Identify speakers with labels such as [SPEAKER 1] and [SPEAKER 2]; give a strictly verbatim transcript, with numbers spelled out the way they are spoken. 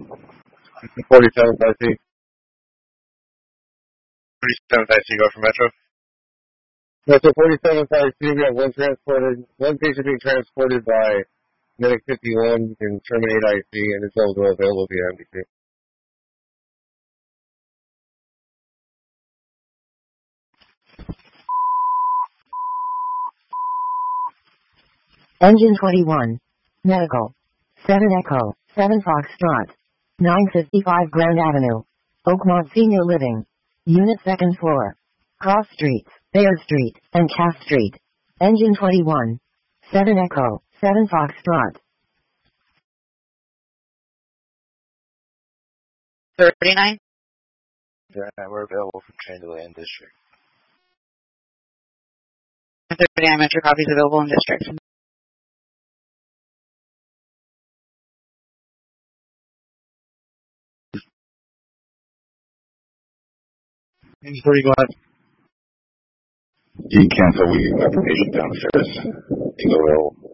[SPEAKER 1] forty-seven five C. forty-seven five C, go for Metro. Metro forty-seven five C, we have one transported, one patient being transported by Medic fifty-one. You can terminate I C, and it's also available via M D C.
[SPEAKER 2] Engine twenty-one. Medical. seven Echo, seven Foxtrot. nine fifty-five Grand Avenue. Oakmont Senior Living. Unit second floor. Cross Street, Bayard Street, and Cass Street. Engine twenty-one. seven Echo, seven Foxtrot.
[SPEAKER 3] thirty-nine?
[SPEAKER 4] Yeah, we're available for train delay in district.
[SPEAKER 3] thirty-nine Metro copies available in district.
[SPEAKER 1] Engine thirty, go ahead.
[SPEAKER 5] D cancel, we have a patient downstairs. He's available.